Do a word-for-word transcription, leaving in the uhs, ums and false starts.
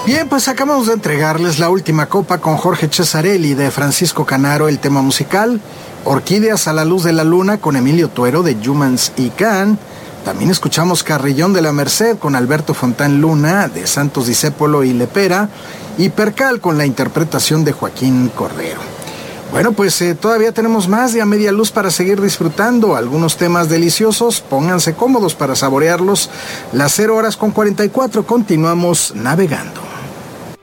Bien, pues acabamos de entregarles La Última Copa con Jorge Cesarelli, de Francisco Canaro, el tema musical. Orquídeas a la Luz de la Luna con Emilio Tuero, de Humans y Can. También escuchamos Carrillón de la Merced con Alberto Fontán Luna, de Santos Discépolo y Lepera. Y Percal con la interpretación de Joaquín Cordero. Bueno, pues eh, todavía tenemos más de A Media Luz para seguir disfrutando. Algunos temas deliciosos, pónganse cómodos para saborearlos. Las cero horas con cuarenta y cuatro, continuamos navegando.